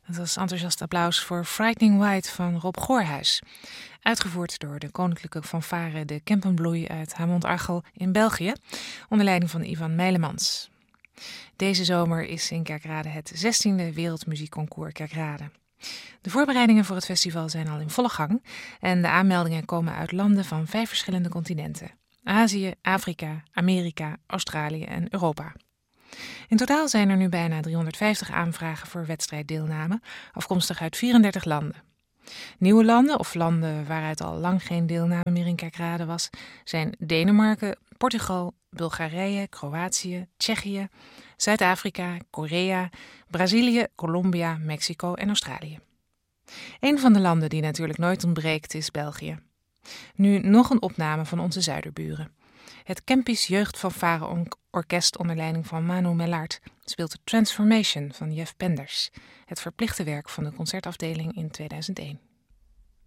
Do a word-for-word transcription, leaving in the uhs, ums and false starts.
Dat was enthousiast applaus voor Frightening White van Rob Goorhuis. Uitgevoerd door de Koninklijke Fanfare de Kempenbloei uit Hamont-Archel in België, onder leiding van Ivan Meilemans. Deze zomer is in Kerkrade het zestiende Wereldmuziekconcours Kerkrade. De voorbereidingen voor het festival zijn al in volle gang en de aanmeldingen komen uit landen van vijf verschillende continenten: Azië, Afrika, Amerika, Australië en Europa. In totaal zijn er nu bijna driehonderdvijftig aanvragen voor wedstrijddeelname, afkomstig uit vierendertig landen. Nieuwe landen of landen waaruit al lang geen deelname meer in Kerkrade was, zijn Denemarken, Portugal, Bulgarije, Kroatië, Tsjechië, Zuid-Afrika, Korea, Brazilië, Colombia, Mexico en Australië. Een van de landen die natuurlijk nooit ontbreekt is België. Nu nog een opname van onze zuiderburen. Het Kempisch Jeugdfanfare Orkest onder leiding van Manu Mellard speelt Transformation van Jeff Penders, het verplichte werk van de concertafdeling in tweeduizend één.